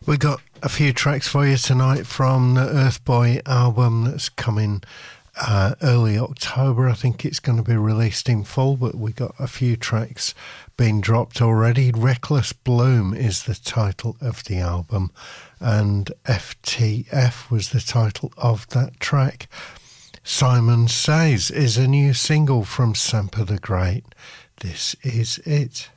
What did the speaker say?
We got a few tracks for you tonight from the Earthboy album that's coming early October. I think it's going to be released in full, but we got a few tracks being dropped already. Reckless Bloom is the title of the album, and FTF was the title of that track. Simon Says is a new single from Sampa the Great. This is it.